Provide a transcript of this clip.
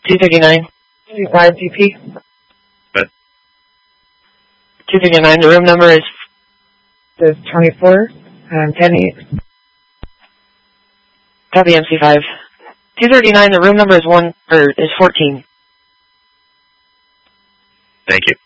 239. 25 DP. But 239, the room number is... There's 24, 10-8. Copy MC5. 239, the room number is 14. thank you.